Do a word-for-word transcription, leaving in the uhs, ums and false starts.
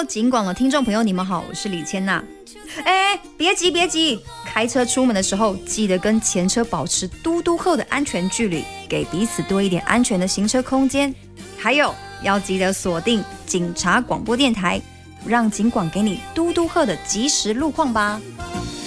警广的听众朋友，你们好，我是李千娜。哎，别急别急，开车出门的时候记得跟前车保持嘟嘟后的安全距离，给彼此多一点安全的行车空间。还有要记得锁定警察广播电台，让警广给你嘟嘟后的即时路况吧。